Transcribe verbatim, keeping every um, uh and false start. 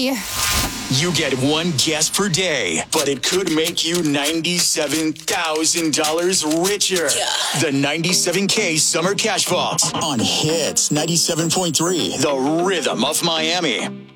Sorry. You get one guess per day, but it could make you ninety-seven thousand dollars richer. Yeah. The ninety-seven K Summer Cash Vault on Hits ninety-seven point three, the rhythm of Miami.